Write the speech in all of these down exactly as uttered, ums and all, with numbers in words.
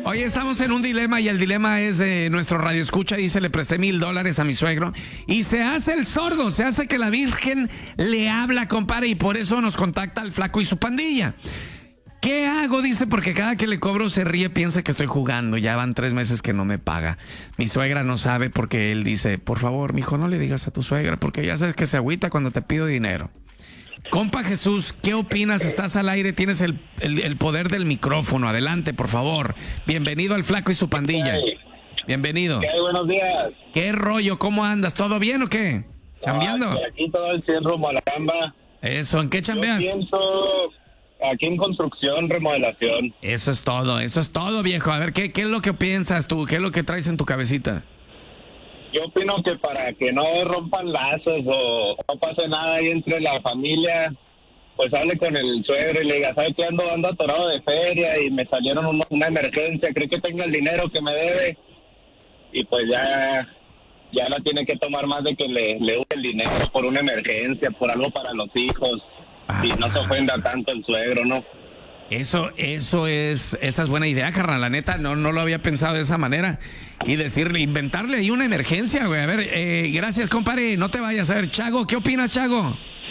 Hoy estamos en un dilema y el dilema es de nuestro radioescucha. Dice, le presté mil dólares a mi suegro y se hace el sordo, se hace que la Virgen le habla, compadre, y por eso nos contacta al flaco y su pandilla. ¿Qué hago? Dice, porque cada que le cobro se ríe, piensa que estoy jugando. Ya van tres meses que no me paga. Mi suegra no sabe porque él dice, por favor, mijo, no le digas a tu suegra porque ya sabes que se agüita cuando te pido dinero. Compa Jesús, ¿qué opinas? Estás al aire, tienes el, el, el poder del micrófono. Adelante, por favor. Bienvenido al flaco y su pandilla. Bienvenido. ¿Qué hay? Buenos días. ¿Qué rollo? ¿Cómo andas? ¿Todo bien o qué? ¿Chambeando? Ah, aquí todo el cien rumbo a la Gamba. Eso, ¿en qué chambeas? Yo pienso aquí en construcción, remodelación. Eso es todo, eso es todo, viejo. A ver, ¿qué, qué es lo que piensas tú? ¿Qué es lo que traes en tu cabecita? Yo opino que para que no rompan lazos o no pase nada ahí entre la familia, pues hable con el suegro y le diga, ¿sabes qué? Ando, ando atorado de feria y me salieron una, una emergencia, creo que tenga el dinero que me debe. Y pues ya, ya la tiene que tomar más de que le, le use el dinero por una emergencia, por algo para los hijos. Ah. Y no se ofenda tanto el suegro, ¿no? Eso, eso es, esa es buena idea, carnal. La neta, no, no lo había pensado de esa manera. Y decirle, inventarle ahí una emergencia, güey. A ver, eh, gracias, compadre. No te vayas. A ver, Chago, ¿qué opinas, Chago?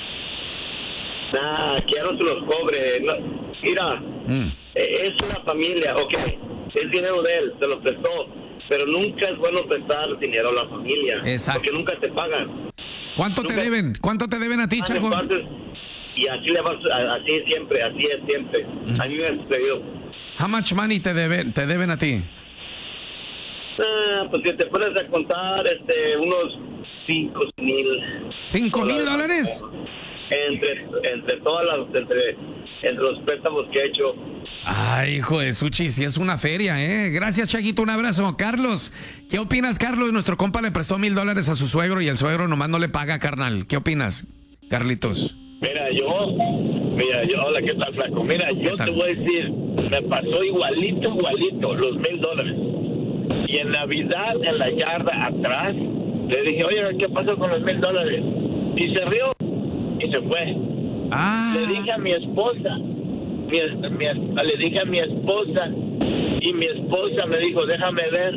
Nah, que ya no se los cobre. No, mira, mm. es una familia, ok. Es dinero de él, se lo prestó. Pero nunca es bueno prestar dinero a la familia. Exacto. Porque nunca te pagan. ¿Cuánto nunca te deben? ¿Cuánto te deben a ti, Chago? Y así le vas, así siempre, así es siempre. Mm. A mí me ha sucedido. How much money te deben, te deben a ti? Ah, pues que te puedes a contar este, unos cinco mil. ¿Cinco mil dólares? Entre, entre todas las, entre, entre los préstamos que he hecho. Ay, hijo de Suchi, si es una feria, ¿eh? Gracias, Chaguito, un abrazo. Carlos, ¿qué opinas, Carlos? Nuestro compa le prestó mil dólares a su suegro y el suegro nomás no le paga, carnal. ¿Qué opinas, Carlitos? Mira, yo, mira, yo, hola, ¿qué tal, flaco? Mira, yo te voy a decir, me pasó igualito, igualito, los mil dólares. Y en Navidad, en la yarda atrás, le dije, oye, ¿qué pasó con los mil dólares? Y se rió y se fue. Ah. Le dije a mi esposa, mi, mi, le dije a mi esposa, y mi esposa me dijo, déjame ver.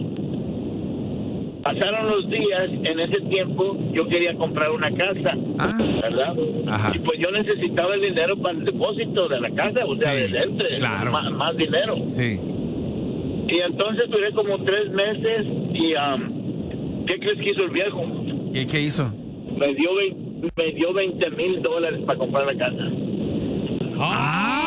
Pasaron los días, en ese tiempo yo quería comprar una casa, ah, ¿verdad? Ajá. Y pues yo necesitaba el dinero para el depósito de la casa, o sea, sí, de entre, claro. más, más dinero. Sí. Y entonces duré como tres meses y, um, ¿qué crees que hizo el viejo? ¿Y qué hizo? Me dio, me dio veinte mil dólares para comprar la casa. ¡Ah!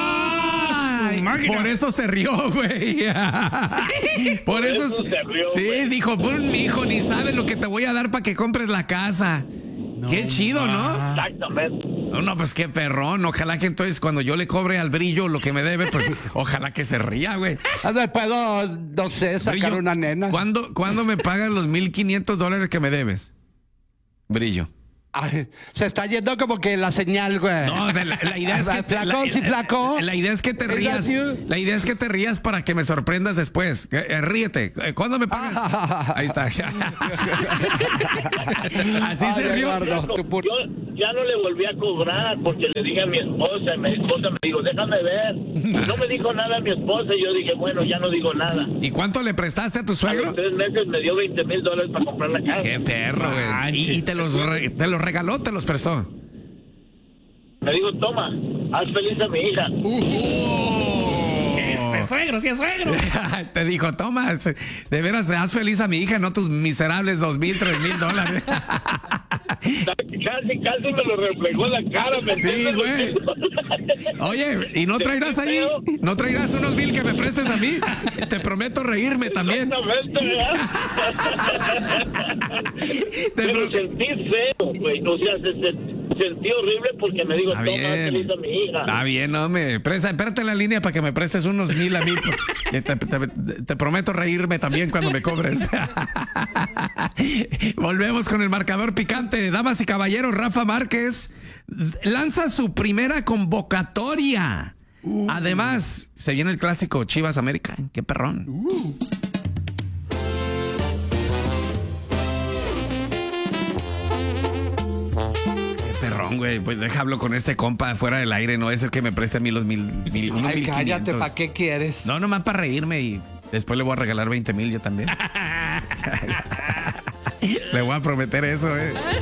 Por eso se rió, güey. Por, Por eso, eso se rió. Sí, güey. Dijo, mi hijo, ni sabes lo que te voy a dar para que compres la casa. No, qué chido, ¿no? Exactamente. No, no, pues qué perrón. Ojalá que entonces cuando yo le cobre al Brillo lo que me debe, pues ojalá que se ría, güey. Puedo, no sé, sacar Brillo, una nena. ¿Cuándo, ¿Cuándo me pagas los mil quinientos dólares que me debes? Brillo. Ay, se está yendo como que la señal, güey. No, la, la idea es que flaco, la, sí, flaco. La idea es que te rías. La idea es que te rías para que me sorprendas después. Eh, ríete. ¿Cuándo me pagas? Ah. Ahí está. Así Ay, se rió. Eduardo, yo ya no le volví a cobrar porque le dije a mi esposa, mi esposa me dijo, déjame ver. No me dijo nada a mi esposa y yo dije, bueno, ya no digo nada. ¿Y cuánto le prestaste a tu suegro? A los tres meses me dio veinte mil dólares para comprar la casa. Qué perro, güey. Y, y te los re, te los regaló, te los prestó. Me dijo, toma, haz feliz a mi hija. Uh, ¡Ese suegro, sí es suegro! Te dijo, toma, de veras, haz feliz a mi hija, no tus miserables dos mil, tres mil dólares. Casi, casi me lo reflejó en la cara. ¿Me sí, güey. Oye, ¿y no traerás ahí? ¿No traerás unos mil que me prestes a mí? Te prometo reírme también. Exactamente, ¿verdad? Te Pero pro... sentí feo, güey. O sea, se, se, sentí horrible porque me digo, toma, feliz a mi hija. Está bien, no me... Presta, espérate en la línea para que me prestes unos mil a mí. Te, te, te, te prometo reírme también cuando me cobres. Volvemos con el marcador picante. Damas y caballeros, Rafa Márquez lanza su primera convocatoria. Uh. Además, se viene el clásico Chivas América. ¡Qué perrón! Uh. Perrón, güey, pues déjalo con este compa fuera del aire, no es el que me preste a mí los mil, mil unos Ay, mil cállate, quinientos. ¿para qué quieres? No, nomás para reírme y Después le voy a regalar veinte mil yo también. Le voy a prometer eso, eh.